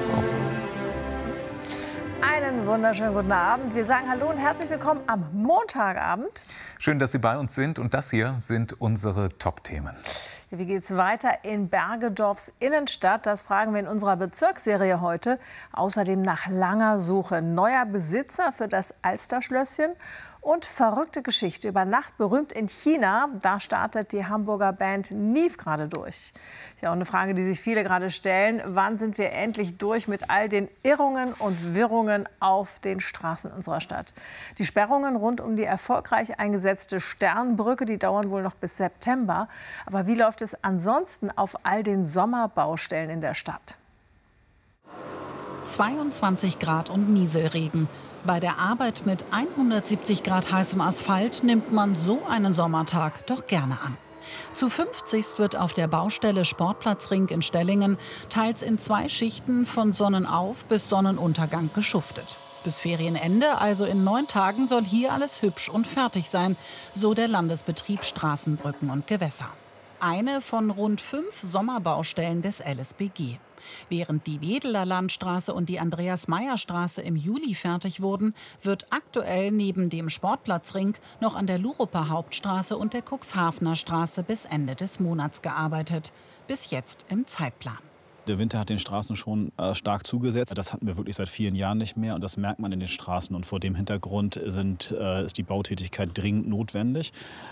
So. Einen wunderschönen guten Abend. Wir sagen Hallo und herzlich willkommen am Montagabend. Schön, dass Sie bei uns sind. Und das hier sind unsere Top-Themen. Wie geht's weiter in Bergedorfs Innenstadt? Das fragen wir in unserer Bezirksserie heute. Außerdem nach langer Suche neuer Besitzer für das Alsterschlösschen und verrückte Geschichte über Nacht berühmt in China. Da startet die Hamburger Band Neve gerade durch. Ja, und eine Frage, die sich viele gerade stellen: Wann sind wir endlich durch mit all den Irrungen und Wirrungen auf den Straßen unserer Stadt? Die Sperrungen rund um die erfolgreich eingesetzte Sternbrücke, die dauern wohl noch bis September. Aber wie läuft es ansonsten auf all den Sommerbaustellen in der Stadt? 22 Grad und Nieselregen. Bei der Arbeit mit 170 Grad heißem Asphalt nimmt man so einen Sommertag doch gerne an. Zu 50 wird auf der Baustelle Sportplatzring in Stellingen teils in 2 Schichten von Sonnenauf- bis Sonnenuntergang geschuftet. Bis Ferienende, also in 9 Tagen, soll hier alles hübsch und fertig sein, so der Landesbetrieb Straßenbrücken und Gewässer. Eine von rund 5 Sommerbaustellen des LSBG. Während die Wedeler Landstraße und die Andreas-Meyer-Straße im Juli fertig wurden, wird aktuell neben dem Sportplatzring noch an der Luruper Hauptstraße und der Cuxhavener Straße bis Ende des Monats gearbeitet. Bis jetzt im Zeitplan. Der Winter hat den Straßen schon stark zugesetzt. Das hatten wir wirklich seit vielen Jahren nicht mehr. Und das merkt man in den Straßen. Und vor dem Hintergrund ist die Bautätigkeit dringend notwendig.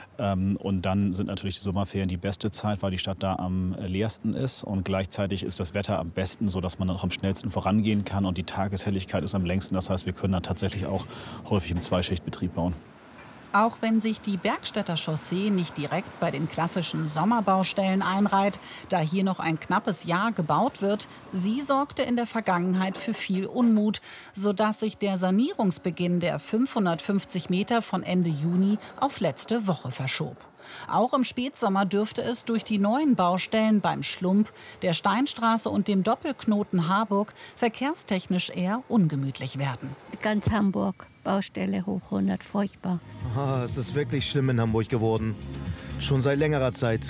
Und dann sind natürlich die Sommerferien die beste Zeit, weil die Stadt da am leersten ist. Und gleichzeitig ist das Wetter am besten, sodass man dann auch am schnellsten vorangehen kann. Und die Tageshelligkeit ist am längsten. Das heißt, wir können dann tatsächlich auch häufig im Zweischichtbetrieb bauen. Auch wenn sich die Bergstädter Chaussee nicht direkt bei den klassischen Sommerbaustellen einreiht, da hier noch ein knappes Jahr gebaut wird, sie sorgte in der Vergangenheit für viel Unmut, sodass sich der Sanierungsbeginn der 550 Meter von Ende Juni auf letzte Woche verschob. Auch im Spätsommer dürfte es durch die neuen Baustellen beim Schlump, der Steinstraße und dem Doppelknoten Harburg verkehrstechnisch eher ungemütlich werden. Ganz Hamburg, Baustelle hoch 100, furchtbar. Es ist wirklich schlimm in Hamburg geworden. Schon seit längerer Zeit.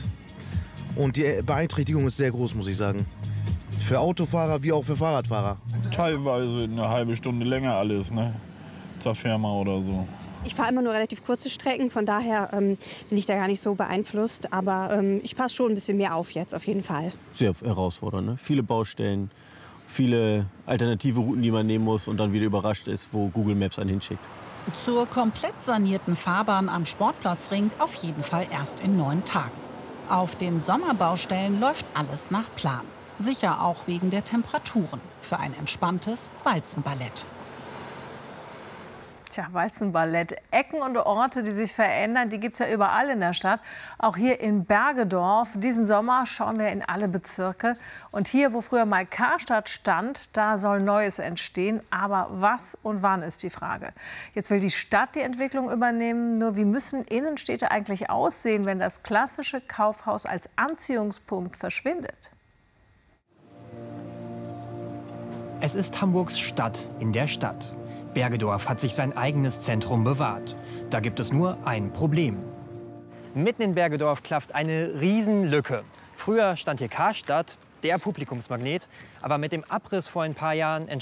Und die Beeinträchtigung ist sehr groß, muss ich sagen. Für Autofahrer wie auch für Fahrradfahrer. Teilweise eine halbe Stunde länger alles, ne? Zur Firma oder so. Ich fahre immer nur relativ kurze Strecken, von daher bin ich da gar nicht so beeinflusst. Aber ich passe schon ein bisschen mehr auf jetzt, auf jeden Fall. Sehr herausfordernd, ne? Viele Baustellen, viele alternative Routen, die man nehmen muss und dann wieder überrascht ist, wo Google Maps einen hinschickt. Zur komplett sanierten Fahrbahn am Sportplatzring auf jeden Fall erst in 9 Tagen. Auf den Sommerbaustellen läuft alles nach Plan. Sicher auch wegen der Temperaturen für ein entspanntes Walzenballett. Tja, Walzenballett. Ecken und Orte, die sich verändern, die gibt es ja überall in der Stadt. Auch hier in Bergedorf. Diesen Sommer schauen wir in alle Bezirke. Und hier, wo früher mal Karstadt stand, da soll Neues entstehen. Aber was und wann ist die Frage. Jetzt will die Stadt die Entwicklung übernehmen. Nur wie müssen Innenstädte eigentlich aussehen, wenn das klassische Kaufhaus als Anziehungspunkt verschwindet? Es ist Hamburgs Stadt in der Stadt. Bergedorf hat sich sein eigenes Zentrum bewahrt. Da gibt es nur ein Problem. Mitten in Bergedorf klafft eine Riesenlücke. Früher stand hier Karstadt, der Publikumsmagnet. Aber mit dem Abriss vor ein paar Jahren